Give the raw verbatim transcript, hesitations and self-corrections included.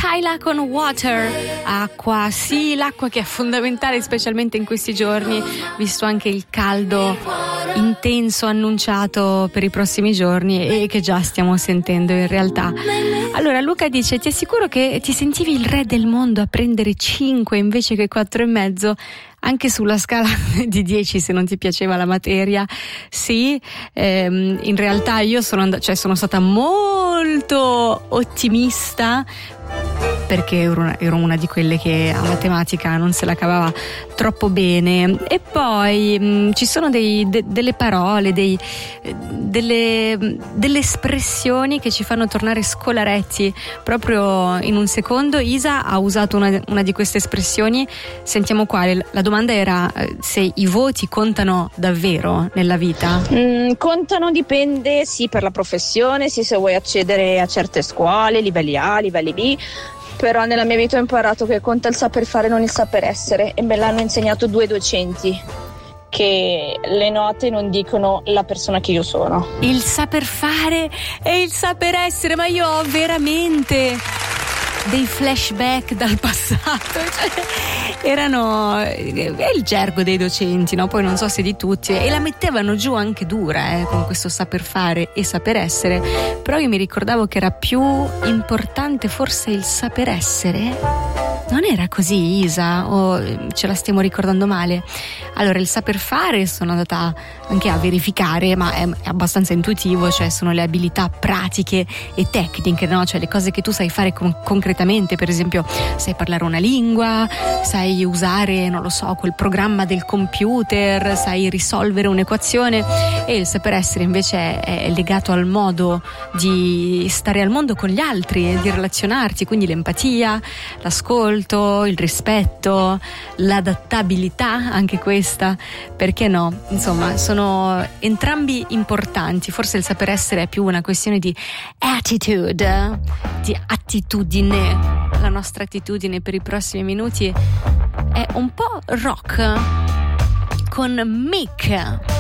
Kyla con Water, acqua, sì, l'acqua che è fondamentale specialmente in questi giorni, visto anche il caldo intenso annunciato per i prossimi giorni e che già stiamo sentendo in realtà. Allora Luca dice: ti assicuro che ti sentivi il re del mondo a prendere cinque invece che quattro e mezzo, anche sulla scala di dieci se non ti piaceva la materia. Sì, ehm, in realtà io sono and- cioè sono stata molto ottimista, perché ero una, ero una di quelle che a matematica non se la cavava troppo bene, e poi mh, ci sono dei, de, delle parole, dei, delle, delle espressioni che ci fanno tornare scolaretti proprio in un secondo. Isa ha usato una, una di queste espressioni, sentiamo quale. La domanda era se i voti contano davvero nella vita. Mm, contano, dipende, sì, per la professione, sì, se vuoi accedere a certe scuole, livelli A, livelli B. Però nella mia vita ho imparato che conta il saper fare, non il saper essere, e me l'hanno insegnato due docenti, che le note non dicono la persona che io sono. Il saper fare e il saper essere, ma io ho veramente dei flashback dal passato, cioè erano è il gergo dei docenti, no? Poi non so se di tutti, e la mettevano giù anche dura, eh, con questo saper fare e saper essere. Però io mi ricordavo che era più importante forse il saper essere. Non era così, Isa, o ce la stiamo ricordando male? Allora, il saper fare sono andata anche a verificare, ma è, è abbastanza intuitivo, cioè sono le abilità pratiche e tecniche, no? Cioè le cose che tu sai fare con- concretamente. Per esempio, sai parlare una lingua, sai usare, non lo so, quel programma del computer, sai risolvere un'equazione. E il saper essere invece è, è legato al modo di stare al mondo con gli altri e di relazionarti, quindi l'empatia, l'ascolto, il rispetto, l'adattabilità, anche questa, perché no? Insomma, sono entrambi importanti. Forse il saper essere è più una questione di attitude, di attitudine. La nostra attitudine per i prossimi minuti è un po' rock con Mick.